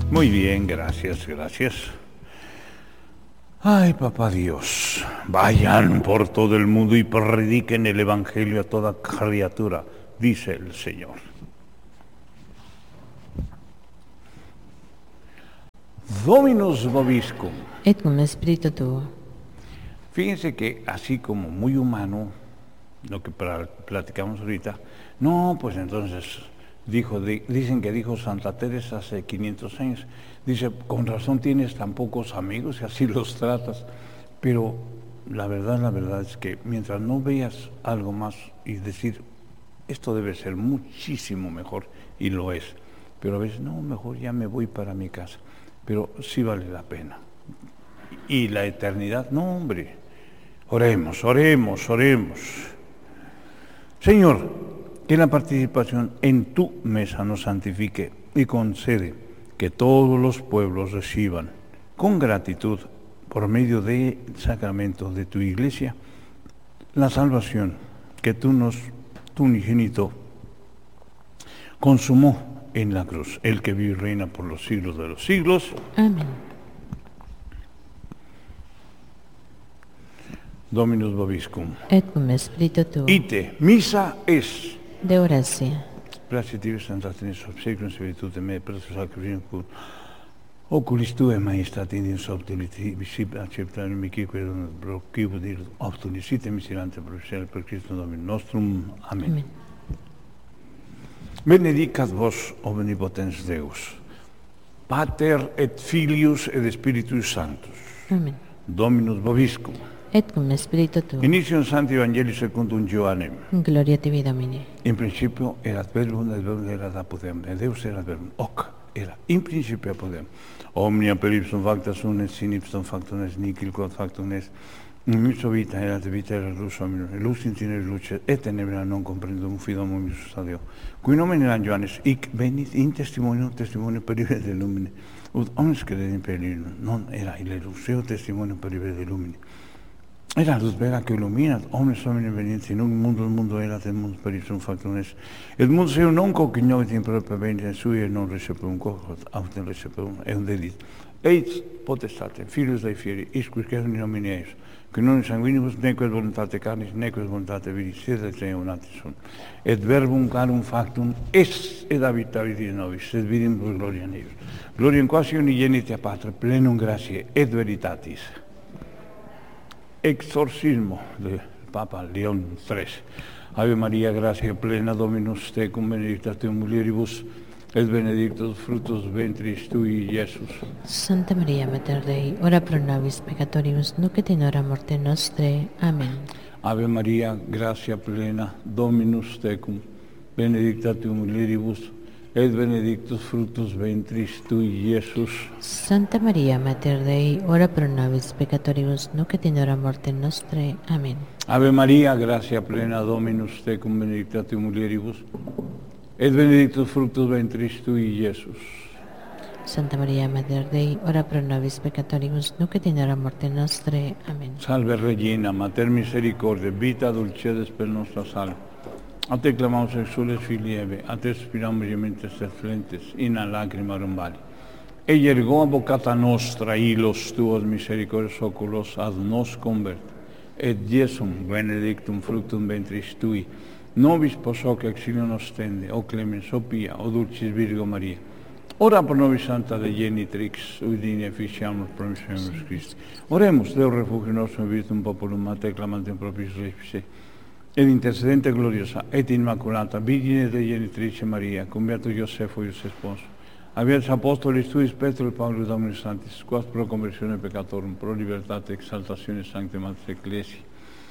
Muy bien, gracias, gracias. Ay, papá Dios, vayan por todo el mundo y prediquen el Evangelio a toda criatura, dice el Señor. Dominus vobiscum. Et cum spiritu tuo. Fíjense que así como muy humano, lo que platicamos ahorita, no, pues entonces dicen que dijo Santa Teresa hace 500 años, dice, con razón tienes tan pocos amigos y así los tratas, pero la verdad es que mientras no veas algo más y decir, esto debe ser muchísimo mejor, y lo es, pero a veces, no, mejor ya me voy para mi casa, pero sí vale la pena. Y la eternidad, no, hombre, oremos. Señor, que la participación en tu mesa nos santifique y concede que todos los pueblos reciban con gratitud, por medio del sacramento de tu iglesia, la salvación que tu unigénito consumó en la cruz, el que vive y reina por los siglos de los siglos. Amén. Dominus vobiscum. Et cum spiritu tuo. Ite, misa es. De oracia. Placitive Santatis obsequium servitude me per sacrificium oculis tuae maestate in subtility visib acceptare mihi quae proquivo dir optunicite miserante processare per Christum Domini nostrum. Amen. Amen. Benedicat vos omnipotens Deus, Pater et Filius et Spiritus Sanctus. Amen. Dominus vobiscum. Et cum spiritu tuo. Initium Sancti Evangelii secundum Ioannem. Gloria tibi, Domine. In principio erat verbum, et verbum erat apudem, et Deus erat verbum, hoc era in principio apudem. Omnia per ipsum facta sunt, et sin ipsum factum est nihil quod factum est. In ipso vita erat vita erat lux hominum, et lux in tenebras luce, et tenebra non comprendum fidum hominis a Deo. Qui nomen eran Ioannes, hic venit in testimonio per iure de lumine, ut omnes credent per illum, non era ille luxeo testimonio per iure de lumine. Era luz vera que illuminat, omnes homines venienti in un mundo erat, et mundus per ipsum factum est. Et mundus eum non cognoscit in propria venientia sui, et non recepuum quod autem recepuum, eum dedit. Eis potestate, Filius Dei fieri, isquis in nomine eius, qui non in sanguinibus, neque voluntate carnis, neque voluntate viris, sed et eonatis sunt. Et verbum carum factum est, et habitavit in nobis, et vidim gloria in eius. Gloria in quasi unigenite a Patre, plenum gratiae et veritatis. Exorcismo del Papa León III. Ave María, gracia plena, Dominus tecum, benedicta tu mulieribus, et benedictus fructus ventris tui, Iesus. Santa Maria, Mater Dei, ora pro nobis peccatoribus, nunc et in hora morte nostrae. Amen. Ave María, gracia plena, Dominus tecum, benedicta tu mulieribus, et benedictus fructus ventris tui, Iesus. Santa Maria, Mater Dei, ora pro nobis peccatoribus, nunc et in hora morte nostrae. Amen. Ave María, gracia plena, Dominus tecum, benedicta tu mulieribus, et benedictus fructus ventris tui, Iesus. Santa Maria, Mater Dei, ora pro nobis peccatoribus, nunc et in hora morte nostrae. Amen. Salve Regina, Mater misericordiae, vita dulcedes per nostra salve. A te clamamos exules filii Eve, a te spiramus gementes et flentes, in a lacrimarum vali. Ei ergo avocata nostra, ilos tuos misericordias oculos ad nos convert, et Iesum benedictum fructum ventris tui, nobis pos hoc exilium ostende, o clemens, o pia, o dulcis Virgo Maria. Ora pro nobis Santa Dei Genitrix, udini efficiamus promissionis Christi. Oremus, Deo refugio nostrum, virtum populum, a te clamantem propitiis Lespice, ed intercedente gloriosa et immaculata Virgine Dei Genitrice Maria, cum beato Iosefo, ius esposo, aviat apostolis tuis Petro et Paulus Dominus Sanctis, quas pro conversione peccatorum, pro libertate exaltatione sancte Mater Ecclesiae,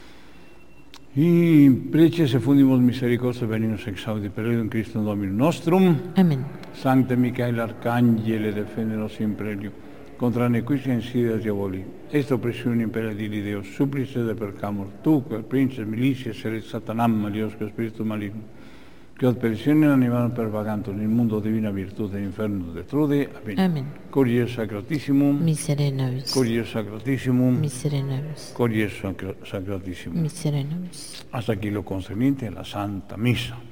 in preces e fundimus misericordiae venimus exaudi per Elium Christum Dominum nostrum. Amen. Sancte Michael Arcangele, defende nos in prelio, contra nequitia insidia diaboli. Est oppressione impera dili Deus, supplice de percamur, tu, quel princes, militias, et satanam, maliosque spiritu maligno, que ad perditionem animarum pervagantur in mundo divina virtute e inferno detrude. Amen. Amen. Corier sacratissimum, Misere nobis. Corier sacratissimum, Misere nobis. Corier sacratissimum. Misere nobis. Hasta aquí lo concerniente a la Santa Misa.